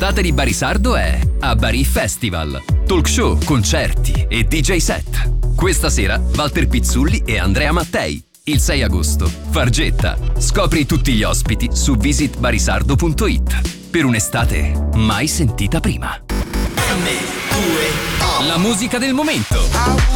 L'estate di Barisardo è a Bari Festival. Talk show, concerti e DJ set. Questa sera Walter Pizzulli e Andrea Mattei. Il 6 agosto, Fargetta. Scopri tutti gli ospiti su visitbarisardo.it. Per un'estate mai sentita prima. La musica del momento.